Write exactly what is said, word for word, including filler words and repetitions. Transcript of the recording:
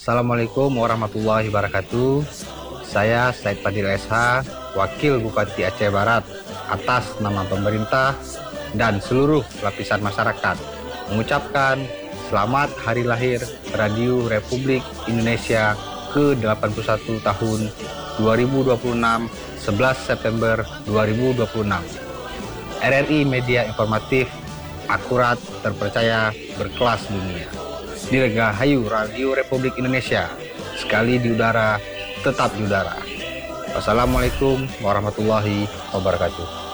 Assalamualaikum warahmatullahi wabarakatuh. Saya Said Fadil S H, Wakil Bupati Aceh Barat, atas nama pemerintah dan seluruh lapisan masyarakat, mengucapkan selamat hari lahir Radio Republik Indonesia ke delapan puluh satu tahun dua ribu dua puluh enam, sebelas September dua ribu dua puluh enam. R R I Media Informatif, akurat, terpercaya, berkelas dunia. Dirgahayu Radio Republik Indonesia, sekali di udara, tetap di udara. Wassalamualaikum warahmatullahi wabarakatuh.